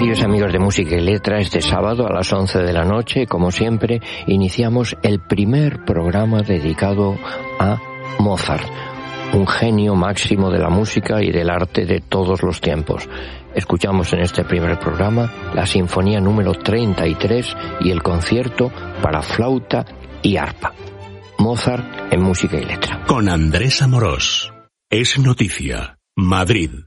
Queridos amigos de Música y Letra, este sábado a las 11 de la noche, como siempre, iniciamos el primer programa dedicado a Mozart, un genio máximo de la música y del arte de todos los tiempos. Escuchamos en este primer programa la Sinfonía número 33 y el concierto para flauta y arpa. Mozart en Música y Letra. Con Andrés Amorós. Es noticia. Madrid.